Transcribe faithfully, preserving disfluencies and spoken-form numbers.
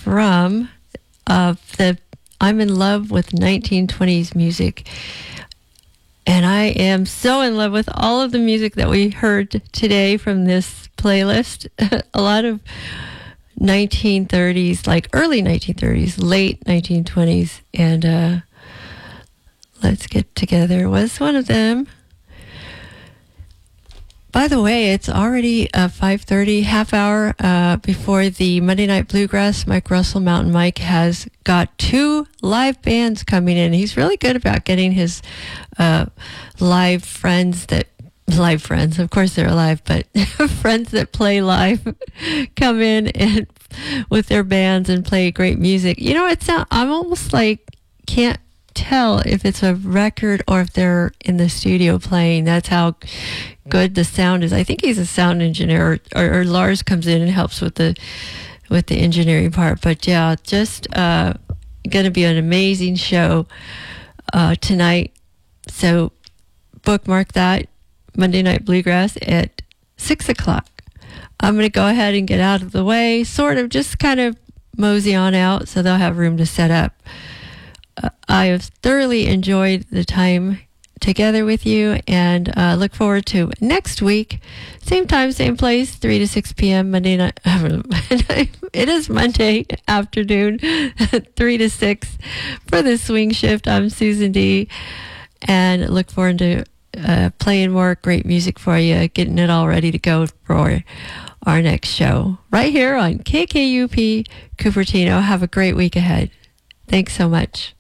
from uh, the I'm in love with nineteen twenties music. And I am so in love with all of the music that we heard today from this playlist. A lot of nineteen thirties, like early nineteen thirties, late nineteen twenties. And uh, Let's Get Together was one of them. By the way, it's already uh, five thirty, half hour uh, before the Monday Night Bluegrass. Mike Russell, Mountain Mike, has got two live bands coming in. He's really good about getting his uh, live friends that, live friends, of course they're alive, but friends that play live come in and with their bands and play great music. You know, it's not, I'm almost like, can't tell if it's a record or if they're in the studio playing. That's how good the sound is. I think he's a sound engineer, or, or Lars comes in and helps with the with the engineering part. But yeah, just uh, going to be an amazing show uh, tonight. So bookmark that, Monday Night Bluegrass at six o'clock. I'm going to go ahead and get out of the way, sort of just kind of mosey on out so they'll have room to set up. I have thoroughly enjoyed the time together with you, and uh, look forward to next week. Same time, same place, three to six p.m. Monday night. It is Monday afternoon, three to six for the Swing Shift. I'm Susan D, and look forward to uh, playing more great music for you, getting it all ready to go for our next show right here on K K U P Cupertino. Have a great week ahead. Thanks so much.